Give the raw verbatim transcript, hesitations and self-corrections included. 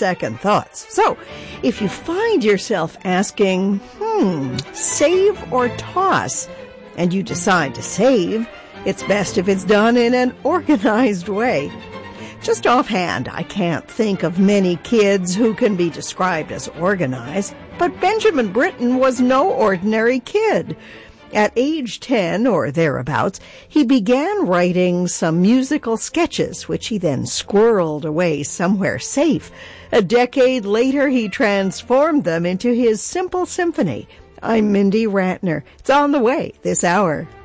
second thoughts. So, if you find yourself asking, hmm, save or toss, and you decide to save, it's best if it's done in an organized way. Just offhand, I can't think of many kids who can be described as organized, but Benjamin Britten was no ordinary kid. At age ten, or thereabouts, he began writing some musical sketches, which he then squirreled away somewhere safe. A decade later, he transformed them into his simple symphony. I'm Mindy Ratner. It's on the way this hour.